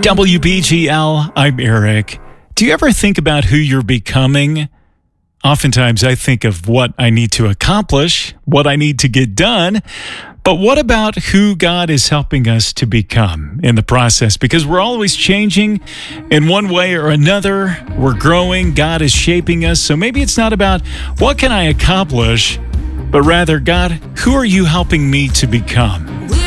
WBGL, I'm Eric. Do you ever think about who you're becoming? Oftentimes I think of what I need to accomplish, what I need to get done, but what about who God is helping us to become in the process? Because we're always changing in one way or another. We're growing. God is shaping us. So maybe it's not about what can I accomplish, but rather, God, who are you helping me to become?